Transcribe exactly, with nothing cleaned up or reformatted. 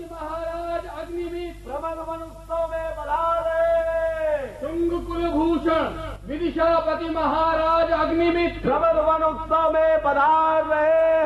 विदिशापति महाराज अग्निमित्र भ्रमण वन उत्सव में पधार रहे। तुंग कुलभूषण विदिशापति महाराज अग्निमित्र भ्रमण वन उत्सव में पधार रहे।